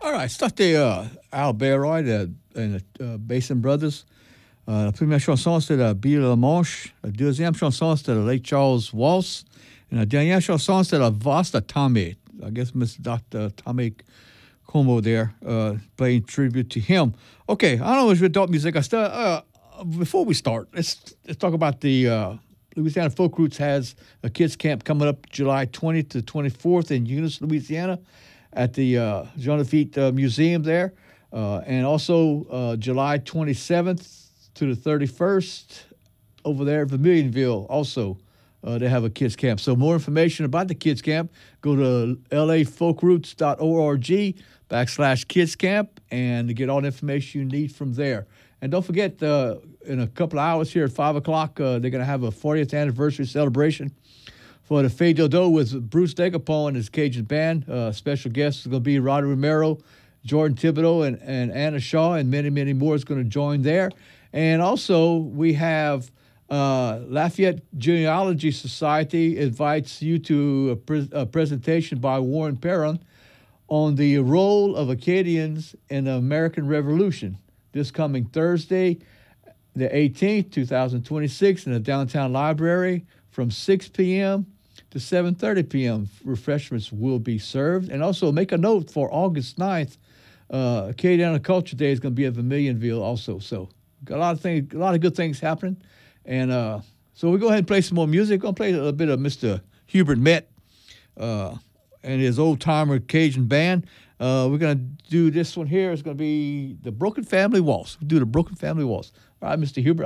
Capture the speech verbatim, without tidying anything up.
All right, c'était euh, Al Bayreuth euh, et les euh, Basin Brothers. Euh, la première chanson, c'était la Bill La Manche. La deuxième chanson, c'était la Lake Charles Waltz. Et la dernière chanson, c'était la Vasta Tommy. I guess Mister Doctor Tommy Como there, uh, playing tribute to him. Okay, I don't know if adult music. I still, uh, before we start, let's let's talk about the uh, Louisiana Folk Roots has a kids camp coming up July twentieth to twenty-fourth in Eunice, Louisiana, at the uh, Jean Lafitte uh, Museum there, uh, and also uh, July twenty-seventh to the thirty-first over there at Vermilionville. Also, uh, they have a kids camp. So more information about the kids camp, go to l a folk roots dot org backslash kids camp and get all the information you need from there. And don't forget, uh, in a couple of hours here at five o'clock, uh, they're going to have a fortieth anniversary celebration for the Fade Dodo with Bruce Decapone and his Cajun band. Uh, special guests are going to be Roddy Romero, Jordan Thibodeau, and, and Anna Shaw, and many, many more is going to join there. And also, we have uh, Lafayette Genealogy Society invites you to a, pre- a presentation by Warren Perron on the role of Acadians in the American Revolution this coming Thursday, the eighteenth, twenty twenty-six, in the Downtown Library from six p.m. to seven thirty p.m. Refreshments will be served. And also make a note for August ninth, uh, Acadiana Culture Day is going to be at Vermilionville also. So got a lot of things, a lot of good things happening. And uh, so we go ahead and play some more music. We're going to play a little bit of Mister Hubert Met uh, and his old-timer Cajun band. Uh, we're going to do this one here. It's going to be the Broken Family Waltz. We'll do the Broken Family Waltz. All right, Mister Hubert.